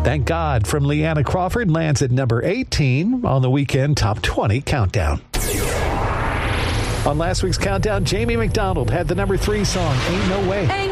Thank God from Leanna Crawford lands at number 18 on the Weekend Top 20 Countdown. On last week's Countdown, Jamie McDonald had the number 3 song, Ain't No Way.